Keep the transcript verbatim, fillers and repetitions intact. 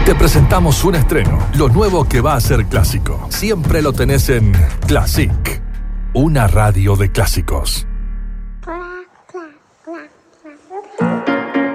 Te presentamos un estreno, lo nuevo que va a ser clásico. Siempre lo tenés en Classic, una radio de clásicos.